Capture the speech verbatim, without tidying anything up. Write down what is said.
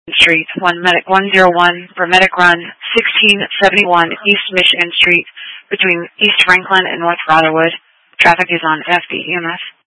Street, one medic one zero one for Medic Run, sixteen seventy-one East Michigan Street, between East Franklin and North Rotherwood. Traffic is on F D E M S.